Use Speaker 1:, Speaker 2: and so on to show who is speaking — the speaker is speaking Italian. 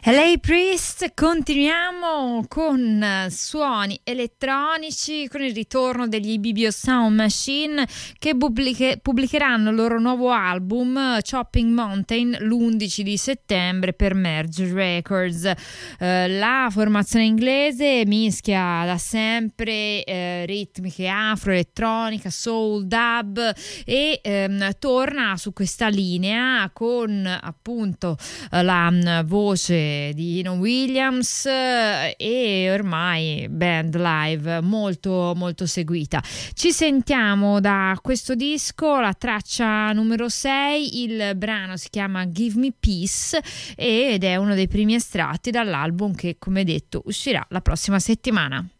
Speaker 1: LA Priest, continuiamo con suoni elettronici, con il ritorno degli BBO Sound Machine che pubblicheranno il loro nuovo album Chopping Mountain l'11 di settembre per Merge Records. La formazione inglese mischia da sempre ritmiche afro, elettronica, soul, dub e torna su questa linea con appunto la voce di Eno Williams e ormai band live molto molto seguita. Ci sentiamo da questo disco, la traccia numero 6, il brano si chiama Give Me Peace ed è uno dei primi estratti dall'album che, come detto, uscirà la prossima settimana.